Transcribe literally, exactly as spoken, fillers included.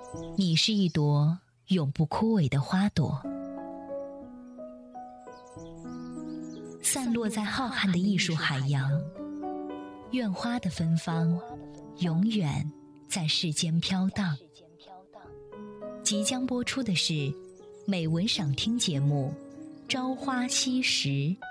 你是一朵永不枯萎的花朵，散落在浩瀚的艺术海洋。愿花的芬芳永远在世间飘荡。即将播出的是美文赏听节目《朝花夕拾》。